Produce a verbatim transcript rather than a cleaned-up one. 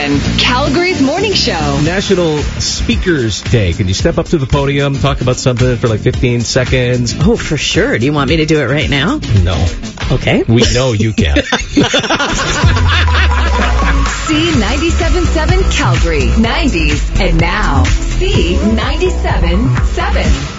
seven, Calgary's morning show. National Speakers Day. Can you step up to the podium, talk about something for like fifteen seconds? Oh, for sure. Do you want me to do it right now? No. Okay. We know you can. C ninety-seven point seven Calgary, nineties, and now C ninety-seven point seven.